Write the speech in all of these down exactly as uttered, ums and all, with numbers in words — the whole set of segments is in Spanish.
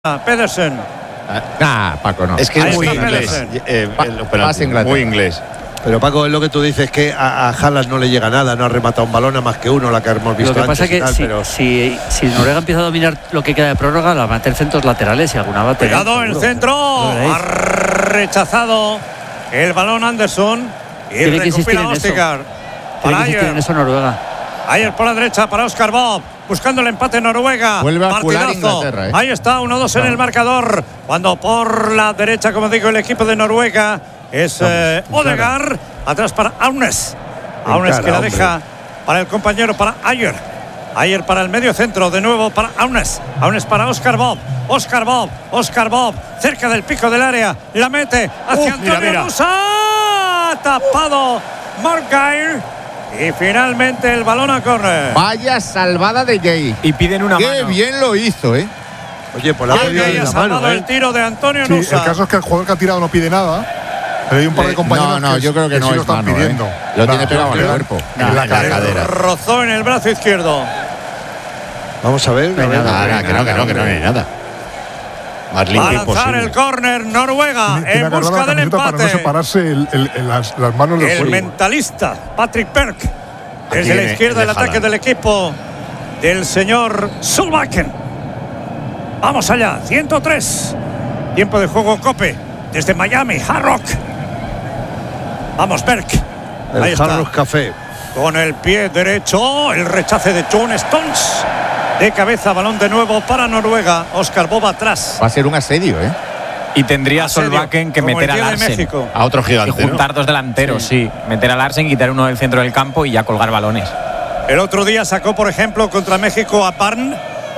Pedersen. Nah, Paco, no. Es que es muy inglés. Eh, eh, muy inglés. Pero Paco, es lo que tú dices, que a, a Haaland no le llega nada, no ha rematado un balón a más que uno, la que hemos visto. Lo que pasa es que tal, si, pero... si, si Noruega empieza a dominar lo que queda de prórroga, la va a meter centros laterales y alguna va a tener. Cuidado en el centro. Ha rechazado el balón Anderson. Y tiene que insistir en eso. Para tiene que insistir en eso Noruega. Ayer por la derecha para Oscar Bob, buscando el empate en Noruega. Vuelve a Partidazo. cular Inglaterra, ¿eh? Ahí está, uno dos en el marcador. Cuando por la derecha, como digo, el equipo de Noruega es eh, Odegaard. Atrás para Aunes. Aunes que la hombre. deja para el compañero, para Ayer. Ayer para el medio centro, de nuevo para Aunes. Aunes para Oscar Bob. Oscar Bob, Oscar Bob, cerca del pico del área. La mete hacia Uh, mira, Antonio mira. Nusa. Tapado Mark Guy. Y finalmente el balón a córner. Vaya salvada de Jay. Y piden una Qué mano. bien lo hizo, ¿eh. Oye, pues la ha Jay podido ha ir la salvado mano, el ¿eh? tiro de Antonio Sí, Nusa. el caso es que el jugador que ha tirado no pide nada. Pero hay un par de Eh, compañeros no, no, que, yo creo que, no sí es lo están mano, pidiendo. ¿eh? Lo tiene Nah, pegado en el queda cuerpo. en En la la cadera. cadera. Rozó en el brazo izquierdo. Vamos a ver. No hay a ver. nada. Nada, que no, que no, que no hay nada. Más Va a limpio lanzar imposible. el córner Noruega Tiene- tiene en agarrada busca la del camiseta para no empate. separarse el, el- el- las, las manos del El juego. mentalista Patrick Perk. Desde tiene la izquierda el el de ataque Haaland. del equipo del señor Solbakken. Vamos allá, ciento tres. Tiempo de juego Cope. Desde Miami, Hard Rock. Vamos, Perk. El Ahí Hard está. Rock Café. Con el pie derecho, el rechace de John Stones. De cabeza, balón de nuevo para Noruega. Oscar Bob atrás. Va a ser un asedio, ¿eh. Y tendría Asedio, Solbakken que como meter el a día de Larsen. México. A otro Y gigante, ¿no? juntar dos delanteros, sí. Meter a Larsen, quitar uno del centro del campo y ya colgar balones. El otro día sacó, por ejemplo, contra México a Parn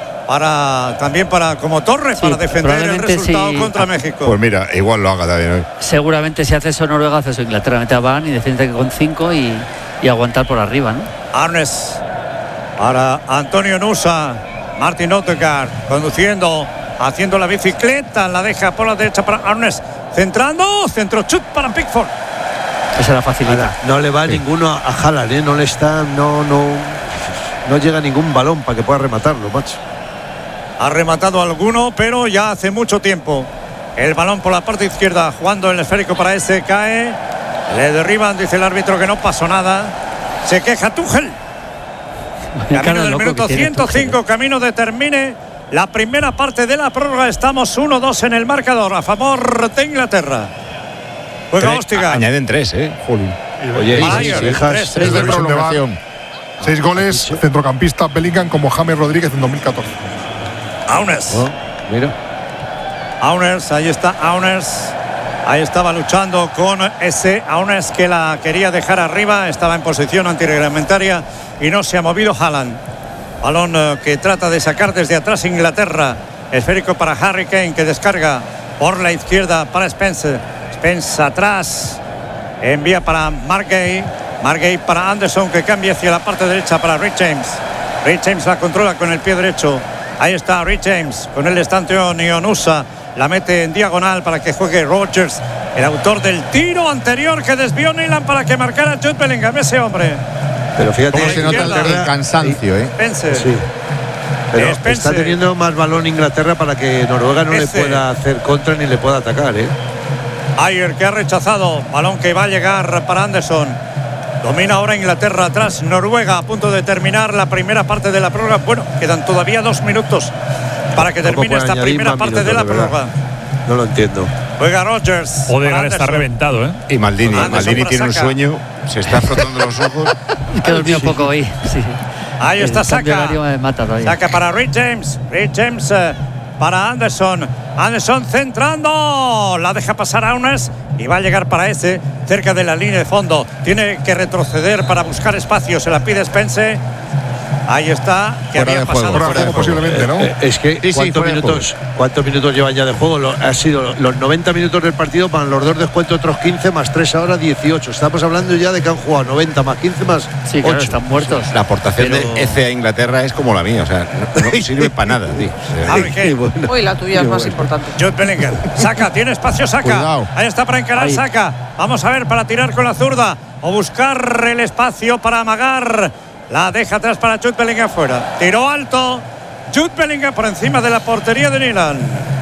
para también para como torre Sí, para defender el probablemente resultado sí. contra México. Pues mira, igual lo haga también hoy. Seguramente si hace eso Noruega, hace eso Inglaterra, mete a Van y defiende con cinco y, y aguantar por arriba, ¿no? Arnes para Antonio Nusa. Martin Odegaard conduciendo, haciendo la bicicleta, la deja por la derecha para Arnes, centrando, centro chut para Pickford. Esa la facilita. Ahora, no le va ninguno a, a Haaland, ¿eh? No le está, no, no, no llega ningún balón para que pueda rematarlo, macho. Ha rematado alguno, pero ya hace mucho tiempo. El balón por la parte izquierda, jugando el esférico para ese, cae. Le derriban, dice el árbitro que no pasó nada. Se queja Tuchel. Camino del minuto ciento cinco, camino de termine la primera parte de la prórroga. Estamos uno dos en el marcador a favor de Inglaterra. Juega Tres- Ostiga. Añaden tres, ¿eh? Juli. Oye, Para y si Ayer, dejas- tres, Tres de Revisión de VAR. prolongación. Seis goles, centrocampista Bellingham como James Rodríguez en dos mil catorce. Aunes. Oh, mira. Auners, ahí está Auners. Ahí estaba luchando con ese Auners que la quería dejar arriba. Estaba en posición antirreglamentaria y no se ha movido Haaland. Balón eh, que trata de sacar desde atrás Inglaterra. Esférico para Harry Kane, que descarga por la izquierda para Spence. Spence atrás. Envía para Margay. Margay para Anderson, que cambia hacia la parte derecha para Rick James. Rick James la controla con el pie derecho. Ahí está Rick James. Con el de Antonio Nusa. La mete en diagonal para que juegue Rodgers, el autor del tiro anterior que desvió Nyland para que marcara Jude Bellingham, ese hombre. Pero fíjate, ¿Cómo se nota el, izquierda. el cansancio, eh? Spence. Sí. Pero Spence. está teniendo más balón Inglaterra para que Noruega no Ese. le pueda hacer contra ni le pueda atacar, ¿eh? Ayer que ha rechazado, balón que va a llegar para Anderson. Domina ahora Inglaterra atrás, Noruega a punto de terminar la primera parte de la prórroga. Bueno, quedan todavía dos minutos para que ¿Cómo termine pueden esta añadir primera más parte de minutos, la de verdad? prórroga. No lo entiendo. Juega Rodgers. Odegaard para está Anderson. reventado, ¿eh? Y Maldini. Anderson Maldini para tiene un Saka. sueño, se está frotando los ojos. Que dormido poco hoy. Sí. Ahí está El cambio Saka. horario me mata todavía. Saca para Rick James. Rick James eh, para Anderson. Anderson centrando. La deja pasar a Aunes y va a llegar para ese cerca de la línea de fondo. Tiene que retroceder para buscar espacio. Se la pide Spence. Ahí está. Que Fuera había de juego, pasado. Fuera de fuera de juego posiblemente, ¿no? Eh, es que Sí, sí, ¿cuántos, fuera de minutos, ¿cuántos minutos llevan ya de juego? Lo- ha sido los noventa minutos del partido, más los dos descuentos, otros quince, más tres ahora, dieciocho. Estamos hablando ya de que han jugado noventa, más quince, más Sí, claro, ocho. están muertos. La aportación Pero- de Eze a Inglaterra es como la mía, o sea, no, no sirve para nada, tío. O sea, Harry Kane. Qué bueno. Uy, la tuya es Qué más bueno. importante. Jude Bellingham. Saca, tiene espacio, saca. Cuidado. Ahí está para encarar, Ahí. saca. Vamos a ver para tirar con la zurda o buscar el espacio para amagar. La deja atrás para Jude Bellingham fuera. Tiró alto. Jude Bellingham por encima de la portería de Milan.